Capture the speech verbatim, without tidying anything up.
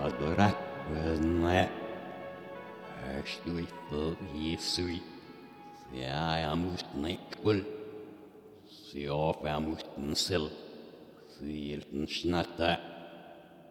Adorat Wena Ashtui Fo Yesui Sia Amust Nekul Sia Famust Nsil Silten Snata